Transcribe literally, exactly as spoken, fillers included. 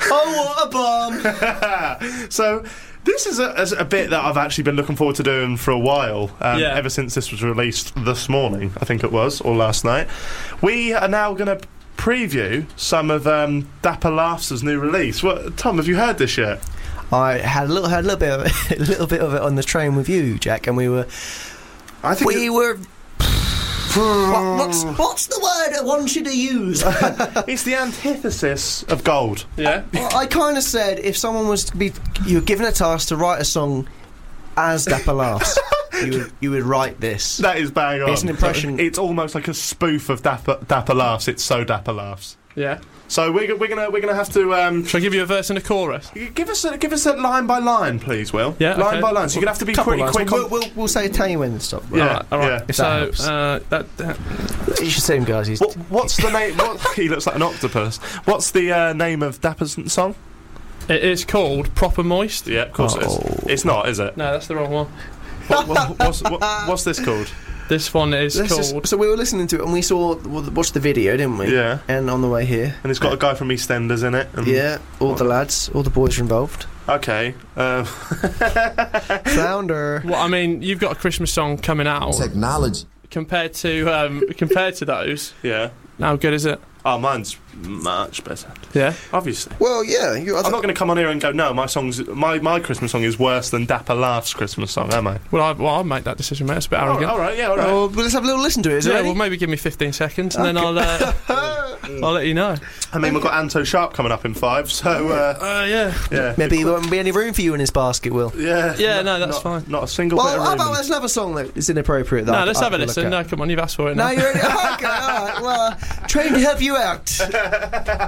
Oh, what a bomb! So this is a, is a bit that I've actually been looking forward to doing for a while, um, Yeah. ever since this was released this morning, I think it was, or last night. We are now going to preview some of um, Dapper Laughs' new release. What, Tom, have you heard this yet? I had a little, had a little bit, of it, a little bit of it on the train with you, Jack, and we were, I think we it- were. what, what's, what's the word I want you to use? it's the antithesis of gold. Yeah. Well, I kind of said if someone was to be, you were given a task to write a song as Dapper Laughs, you would, you would write this. That is bang on. It's an impression- It's almost like a spoof of Dapper, Dapper Laughs. It's so Dapper Laughs. Yeah. So we're, we're gonna we're gonna have to um, Shall I give you a verse and a chorus? give us a, give us a line by line, please, Will. Yeah, line okay. by line. So you're gonna have to be Couple pretty lines. quick. We'll, on, we'll, we'll say tell you when to stop. Yeah, Alright, alright. yeah. If So that helps. uh, that, that You should see him, guys. He's What, what's the name? What, he looks like an octopus. What's the uh, name of Dapper's song? it is called Proper Moist. Yeah, of course Oh. it is. It's not, is it? No, that's the wrong one. What, what, what's, what, what's this called? This one is Let's called. just- so we were listening to it and we saw watched the video, didn't we? Yeah. And on the way here, And it's got a guy from EastEnders in it. And yeah, all the lads, all the boys are involved. Okay. Uh, Flounder. Well, I mean, you've got a Christmas song coming out. Technology. Compared to um, compared to those, yeah. how good is it? Oh, mine's much better. Yeah. Obviously. Well, yeah. You, I'm not going to come on here and go, no, my song's my, my Christmas song is worse than Dapper Laughs' Christmas song, am I? Well, I, well, I'll make that decision, mate. It's a bit Oh, arrogant. all right, yeah, all right. Oh, well, let's have a little listen to it. Is it yeah, ready? well, maybe give me fifteen seconds and then I'll uh, I'll let you know. I mean, we've got Anto Sharp coming up in five, so uh, Uh, yeah. yeah, Maybe there won't be any room for you in his basket, Will. yeah, Yeah, not- no, that's not- fine. Not a single bit Well, of how room. about let's have a song that is inappropriate? That No, I- let's I have a can look listen. at. No, come on, you've asked for it No, now. you're ready. Okay, all right. Well, trying to help you out.